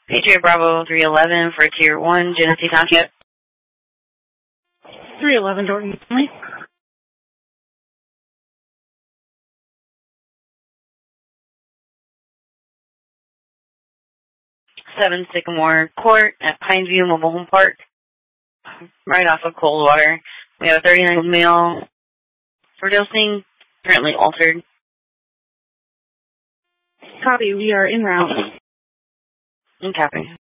Patriot Bravo 311 for Tier 1, Genesee Township. 311, Dorton County. 7 Sycamore Court at Pineview Mobile Home Park, right off of Coldwater. We have a 39 male for dosing, currently altered. Copy, we are en route. Copy.